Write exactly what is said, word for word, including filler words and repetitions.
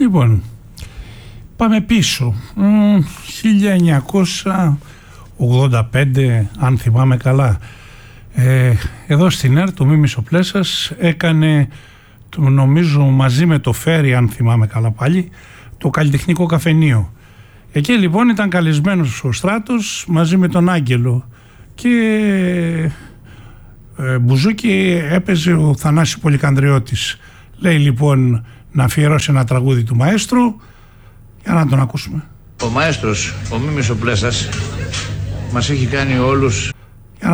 Λοιπόν, πάμε πίσω. χίλια εννιακόσια ογδόντα πέντε, αν θυμάμαι καλά. Ε, εδώ στην ΕΡΤ το Μίμης ο Πλέσας έκανε, το, νομίζω μαζί με το Φέρι, αν θυμάμαι καλά πάλι, το καλλιτεχνικό καφενείο. Εκεί λοιπόν ήταν καλεσμένος ο Στράτος μαζί με τον Άγγελο και ε, μπουζούκι έπαιζε ο Θανάσης Πολυκανδριώτης. Λέει λοιπόν να αφιερώσει ένα τραγούδι του μαέστρου, για να τον ακούσουμε. Ο μαέστρος, ο Μίμης ο Πλέσας, μας έχει κάνει όλους